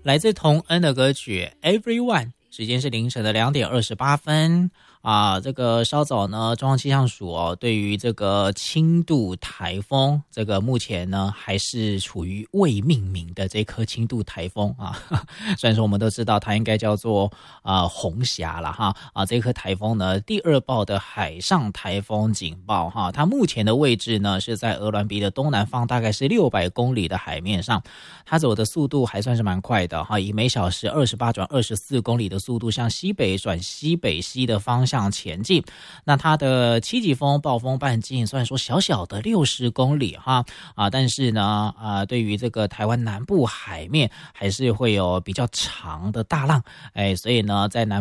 来自童恩的歌曲 Everyone， 时间是凌晨的2点28分啊。这个稍早呢，中央气象署对于这个轻度台风，这个目前呢还是处于未命名的这颗轻度台风啊。虽然说我们都知道它应该叫做红霞了哈啊，这颗台风呢第2报的海上台风警报哈，它目前的位置呢是在鹅銮鼻的东南方，大概是600公里的海面上，它走的速度还算是蛮快的哈，以每小时28转24公里的速度向西北转西北西的方向前进。那它的7级风暴风半径虽然说小小的60公里哈但是呢对于这个台湾南部海面还是会有比较长的大浪，所以呢在南